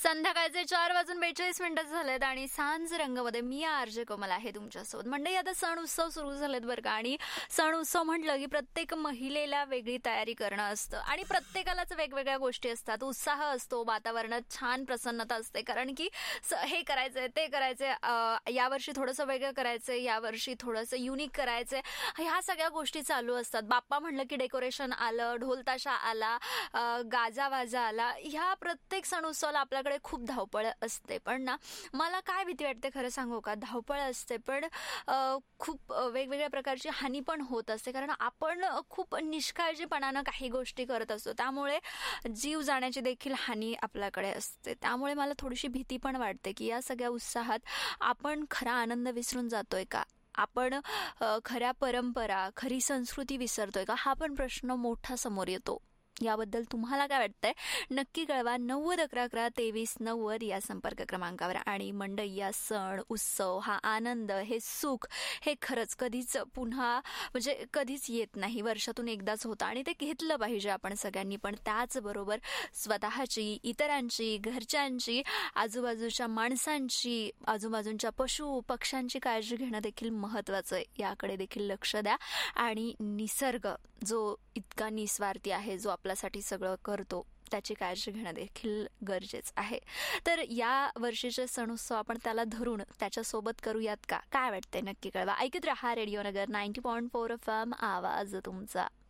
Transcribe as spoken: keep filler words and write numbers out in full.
संध्याकाळचे चार वाजून बेचाळीस मिनिटं झालेत आणि सांज रंगमध्ये मी आरजे कोमल आहे तुमच्यासोबत. मंडळी, आता सण उत्सव सुरू झालेत बरं का. आणि सण उत्सव म्हटलं की प्रत्येक महिलेला वेगळी तयारी करणं असतं आणि प्रत्येकालाच वेगवेगळ्या गोष्टी असतात. उत्साह असतो, वातावरणात छान प्रसन्नता असते, कारण की हे करायचंय ते करायचंय, यावर्षी थोडंसं वेगळं करायचंय, यावर्षी थोडंसं युनिक करायचंय, ह्या सगळ्या गोष्टी चालू असतात. बाप्पा म्हणलं की डेकोरेशन आलं, ढोलताशा आला, गाजा वाजा आला. ह्या प्रत्येक सण उत्सवाला आपल्याकडे खूप धावपळ असते. पण ना, मला काय भीती वाटते खरं सांगू का, धावपळ असते पण खूप वेगवेगळ्या प्रकारची हानी पण होत असते, कारण आपण खूप निष्काळजीपणानं काही गोष्टी करत असतो, त्यामुळे जीव जाण्याची देखील हानी आपल्याकडे असते. त्यामुळे मला थोडीशी भीती पण वाटते की या सगळ्या उत्साहात आपण खरा आनंद विसरून जातोय का, आपण खऱ्या परंपरा, खरी संस्कृती विसरतोय का, हा पण प्रश्न मोठा समोर येतो. याबद्दल तुम्हाला काय वाटतंय नक्की कळवा. नव्वद अकरा अकरा तेवीस नव्वद या संपर्क क्रमांकावर. आणि मंडई, या सण उत्सव, हा आनंद, हे सुख, हे खरंच कधीच पुन्हा म्हणजे कधीच येत नाही, वर्षातून एकदाच होतं आणि ते घेतलं पाहिजे आपण सगळ्यांनी. पण त्याचबरोबर स्वतःची, इतरांची, घरच्यांची, आजूबाजूच्या माणसांची, आजूबाजूच्या पशु पक्ष्यांची काळजी घेणं देखील महत्त्वाचं आहे. याकडे देखील लक्ष द्या. आणि निसर्ग जो इतका निस्वार्थी आहे, जो आपल्यासाठी सगळं करतो, त्याची काळजी घेणं देखील गरजेचं आहे. तर या वर्षीचे सण उत्सव आपण त्याला धरून त्याच्यासोबत करूयात का, काय वाटतंय नक्की कळवा. ऐकत रहा रेडिओ नगर ninety point four F M, आवाज तुमचा.